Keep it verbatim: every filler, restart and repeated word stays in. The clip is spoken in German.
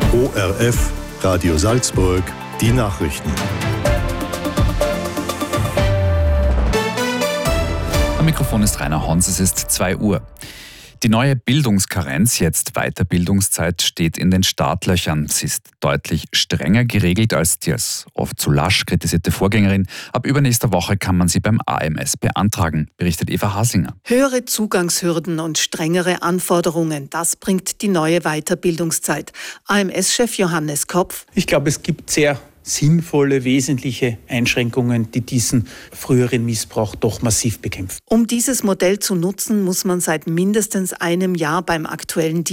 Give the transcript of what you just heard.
O R F, Radio Salzburg, die Nachrichten. Am Mikrofon ist Rainer Hons, es ist zwei Uhr. Die neue Bildungskarenz, jetzt Weiterbildungszeit, steht in den Startlöchern. Sie ist deutlich strenger geregelt als die als oft zu lasch kritisierte Vorgängerin. Ab übernächster Woche kann man sie beim A M S beantragen, berichtet Eva Hasinger. Höhere Zugangshürden und strengere Anforderungen, das bringt die neue Weiterbildungszeit. A M S-Chef Johannes Kopf. Ich glaube, es gibt sehr sinnvolle, wesentliche Einschränkungen, die diesen früheren Missbrauch doch massiv bekämpfen. Um dieses Modell zu nutzen, muss man seit mindestens einem Jahr beim aktuellen